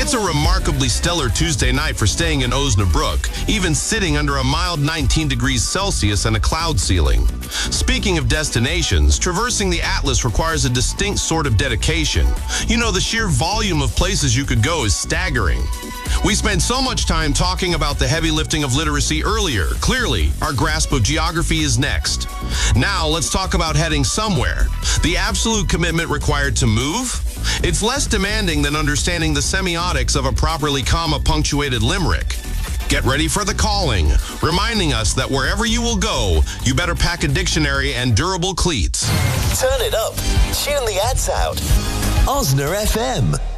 It's a remarkably stellar Tuesday night for staying in Osnabrück, even sitting under a mild 19 degrees Celsius and a cloud ceiling. Speaking of destinations, traversing the Atlas requires a distinct sort of dedication. You know, the sheer volume of places you could go is staggering. We spent so much time talking about the heavy lifting of literacy earlier. Clearly, our grasp of geography is next. Now, let's talk about heading somewhere. The absolute commitment required to move? It's less demanding than understanding the semiotics of a properly comma-punctuated limerick. Get ready for the calling, reminding us that wherever you will go, you better pack a dictionary and durable cleats. Turn it up. Tune the ads out. Osna FM.